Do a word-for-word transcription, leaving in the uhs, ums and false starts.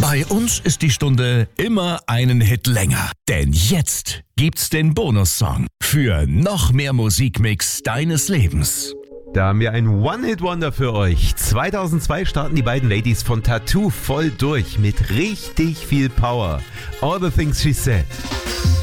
Bei uns ist die Stunde immer einen Hit länger. Denn jetzt gibt's den Bonussong für noch mehr Musikmix deines Lebens. Da haben wir ein One-Hit-Wonder für euch. zweitausendzwei starten die beiden Ladies von Tattoo voll durch mit richtig viel Power. All the Things She Said.